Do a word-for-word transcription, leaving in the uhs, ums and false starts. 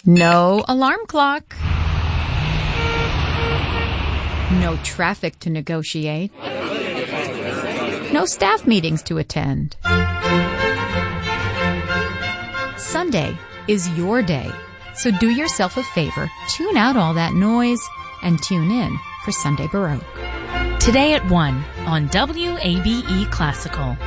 No alarm clock. No traffic to negotiate. No staff meetings to attend. Sunday is your day, so do yourself a favor, tune out all that noise, and tune in for Sunday Baroque. Today at one on W A B E Classical.